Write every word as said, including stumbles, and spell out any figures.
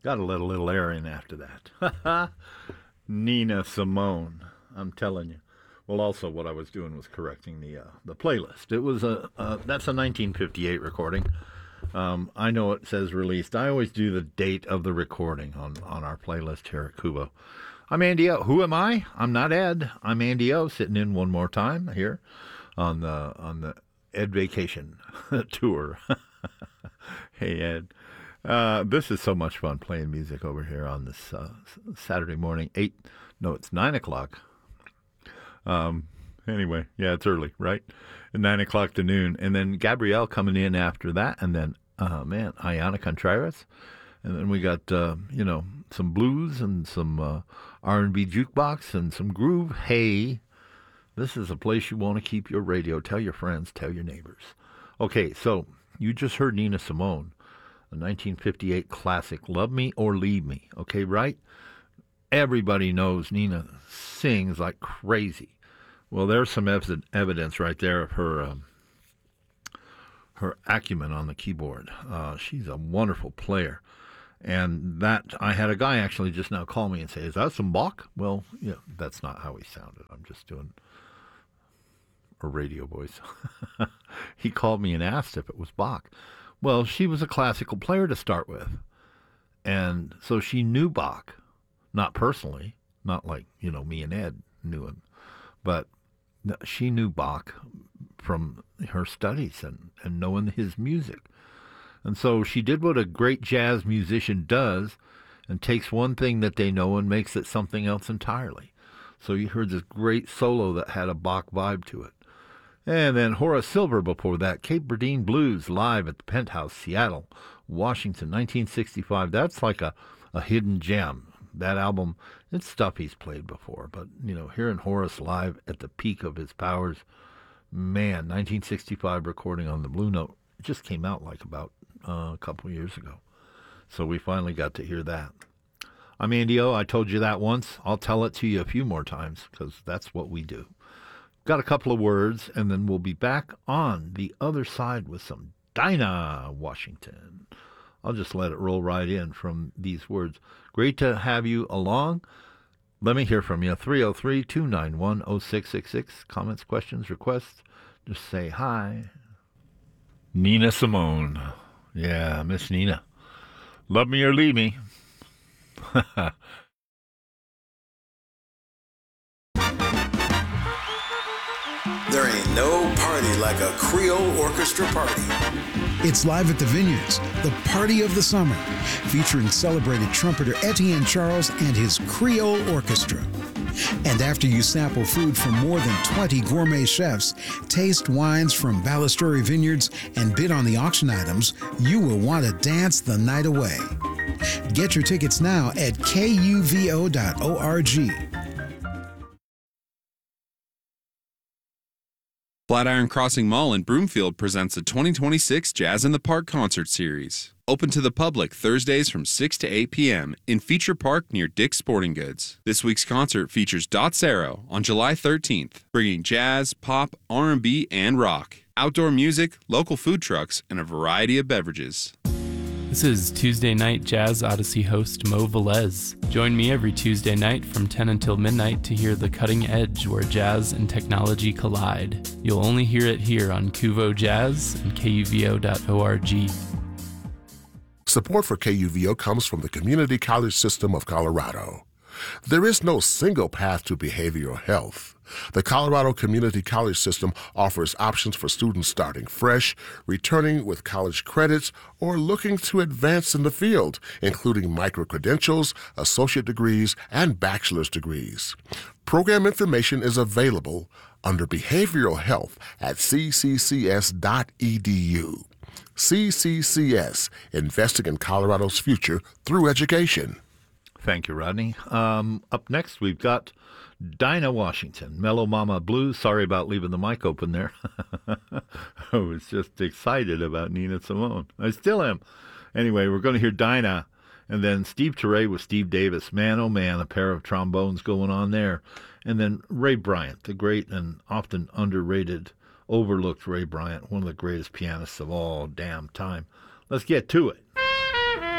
Got to let a little air in after that. Nina Simone, I'm telling you. Well, also what I was doing was correcting the uh, the playlist. It was a uh, that's a nineteen fifty-eight recording. Um, I know it says released. I always do the date of the recording on, on our playlist here at Kubo. I'm Andy O. Who am I? I'm not Ed. I'm Andy O. Sitting in one more time here on the on the Ed Vacation tour. Hey Ed, uh, this is so much fun playing music over here on this uh, Saturday morning. Eight, no, it's nine o'clock. Um, anyway, yeah, it's early, right? Nine o'clock to noon, and then Gabrielle coming in after that, and then uh, man, Ayana Contreras, and then we got uh, you know some blues and some uh, R and B jukebox and some groove. Hey, this is a place you want to keep your radio. Tell your friends, tell your neighbors. Okay, so you just heard Nina Simone, a nineteen fifty-eight classic, "Love Me or Leave Me." Okay, right? Everybody knows Nina sings like crazy. Well, there's some ev- evidence right there of her um, her acumen on the keyboard. Uh, she's a wonderful player. And that, I had a guy actually just now call me and say, is that some Bach? Well, yeah, that's not how he sounded. I'm just doing a radio voice. He called me and asked if it was Bach. Well, she was a classical player to start with. And so she knew Bach, not personally, not like, you know, me and Ed knew him, but she knew Bach from her studies and, and knowing his music. And so she did what a great jazz musician does and takes one thing that they know and makes it something else entirely. So you heard this great solo that had a Bach vibe to it. And then Horace Silver before that, Cape Breton Blues live at the Penthouse, Seattle, Washington, nineteen sixty-five. That's like a, a hidden gem. That album, it's stuff he's played before, but, you know, hearing Horace live at the peak of his powers, man, nineteen sixty-five recording on the Blue Note, it just came out like about uh, a couple years ago. So we finally got to hear that. I'm Andy O. I told you that once. I'll tell it to you a few more times because that's what we do. Got a couple of words, and then we'll be back on the other side with some Dinah Washington. I'll just let it roll right in from these words. Great to have you along. Let me hear from you. three oh three, two nine one, oh six six six. Comments, questions, requests. Just say hi. Nina Simone. Yeah, Miss Nina. Love me or leave me. There ain't no party like a Creole orchestra party. It's live at the Vineyards, the party of the summer, featuring celebrated trumpeter Etienne Charles and his Creole Orchestra. And after you sample food from more than twenty gourmet chefs, taste wines from Ballasturi Vineyards, and bid on the auction items, you will want to dance the night away. Get your tickets now at K U V O dot org. Flatiron Crossing Mall in Broomfield presents the twenty twenty-six Jazz in the Park Concert Series. Open to the public Thursdays from six to eight p.m. in Feature Park near Dick's Sporting Goods. This week's concert features Dot Sero on July thirteenth, bringing jazz, pop, R and B, and rock, outdoor music, local food trucks, and a variety of beverages. This is Tuesday Night Jazz Odyssey host Mo Velez. Join me every Tuesday night from ten until midnight to hear the cutting edge where jazz and technology collide. You'll only hear it here on Kuvo Jazz and K U V O dot org. Support for K U V O comes from the Community College System of Colorado. There is no single path to behavioral health. The Colorado Community College System offers options for students starting fresh, returning with college credits, or looking to advance in the field, including micro-credentials, associate degrees, and bachelor's degrees. Program information is available under Behavioral Health at c c c s dot e d u. C C C S, investing in Colorado's future through education. Thank you, Rodney. Um, up next, we've got Dinah Washington, Mellow Mama Blues. Sorry about leaving the mic open there. I was just excited about Nina Simone. I still am. Anyway, we're going to hear Dinah, and then Steve Teray with Steve Davis. Man, oh man, a pair of trombones going on there. And then Ray Bryant, the great and often underrated, overlooked Ray Bryant, one of the greatest pianists of all damn time. Let's get to it.